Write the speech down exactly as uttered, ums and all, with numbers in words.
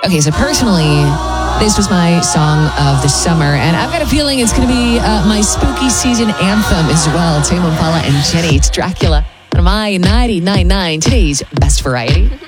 Okay, so personally, this was my song of the summer, and I've got a feeling it's going to be uh, my spooky season anthem as well. Tame Impala and Jenny, it's Dracula on my ninety-nine point nine, today's best variety.